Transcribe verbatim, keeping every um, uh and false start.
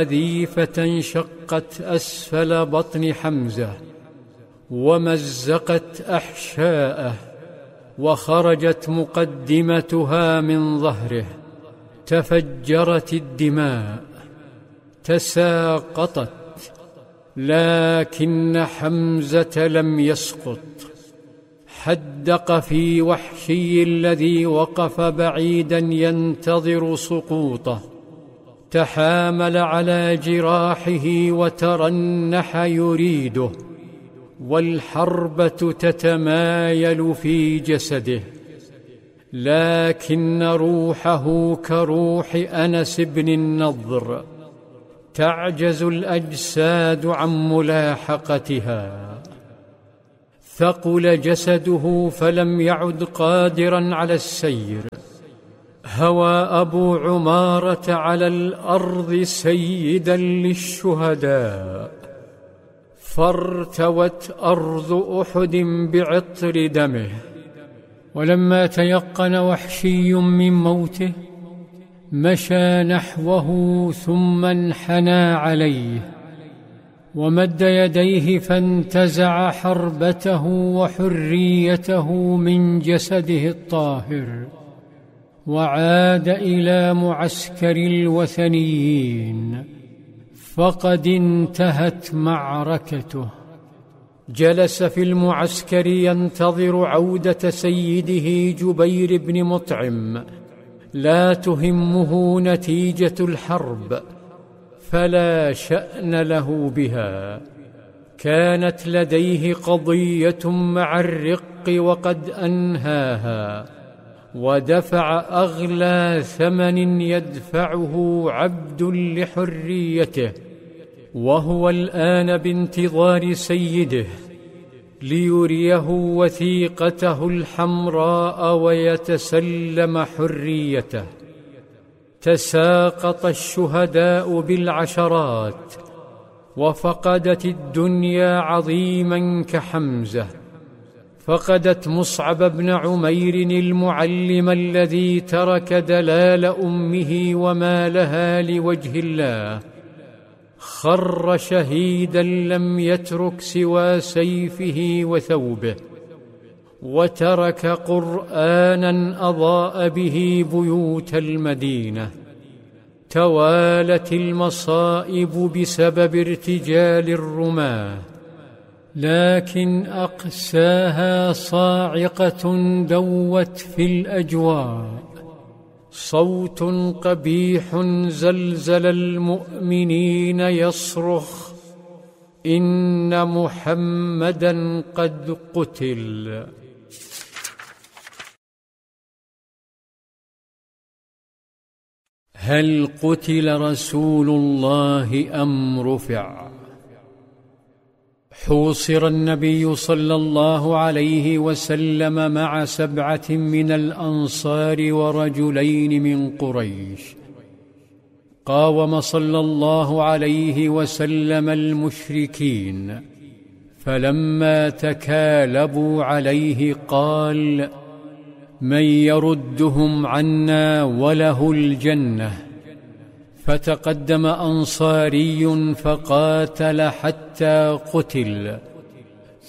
ذي فانشقت أسفل بطن حمزة ومزقت أحشاءه، وخرجت مقدمتها من ظهره، تفجرت الدماء، تساقطت، لكن حمزة لم يسقط. حدق في وحشي الذي وقف بعيدا ينتظر سقوطه، تحامل على جراحه وترنح يريده، والحربة تتمايل في جسده، لكن روحه كروح أنس بن النضر، تعجز الأجساد عن ملاحقتها. ثقل جسده فلم يعد قادرا على السير. هوى أبو عمارة على الأرض سيدا للشهداء، فارتوت أرض أحد بعطر دمه. ولما تيقن وحشي من موته مشى نحوه ثم انحنى عليه، ومد يديه فانتزع حربته وحريته من جسده الطاهر، وعاد إلى معسكر الوثنيين، فقد انتهت معركته. جلس في المعسكر ينتظر عودة سيده جبير بن مطعم، لا تهمه نتيجة الحرب، فلا شأن له بها. كانت لديه قضية مع الرق وقد أنهاها، ودفع أغلى ثمن يدفعه عبد لحريته، وهو الآن بانتظار سيده ليريه وثيقته الحمراء ويتسلم حريته. تساقط الشهداء بالعشرات، وفقدت الدنيا عظيما كحمزة. فقدت مصعب بن عمير المعلم الذي ترك دلال أمه ومالها لوجه الله، خر شهيدا لم يترك سوى سيفه وثوبه، وترك قرآنا أضاء به بيوت المدينة. توالت المصائب بسبب ارتجال الرماة، لكن أقساها صاعقة دوت في الأجواء. صوت قبيح زلزل المؤمنين يصرخ: إن محمدًا قد قتل. هل قتل رسول الله أم رفع؟ حوصر النبي صلى الله عليه وسلم مع سبعة من الأنصار ورجلين من قريش. قاوم صلى الله عليه وسلم المشركين، فلما تكالبوا عليه قال: من يردهم عنا وله الجنة. فتقدم أنصاري فقاتل حتى قتل،